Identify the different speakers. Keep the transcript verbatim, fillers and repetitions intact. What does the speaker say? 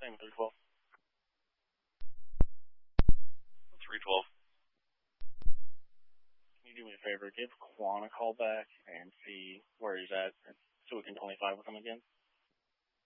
Speaker 1: Same with three twelve. three twelve. Can you do me a favor? Give Quan a call back and see where he's at so we can twenty-five with him again.